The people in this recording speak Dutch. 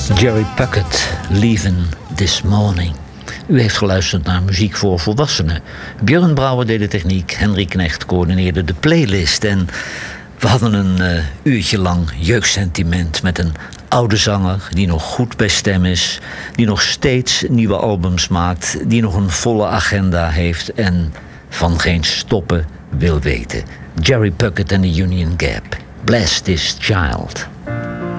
Jerry Puckett, Leaving This Morning. U heeft geluisterd naar muziek voor volwassenen. Björn Brouwer deed de techniek, Henry Knecht coördineerde de playlist. En we hadden een uurtje lang jeugdsentiment met een oude zanger die nog goed bij stem is, die nog steeds nieuwe albums maakt, die nog een volle agenda heeft en van geen stoppen wil weten. Jerry Puckett en de Union Gap. Bless This Child.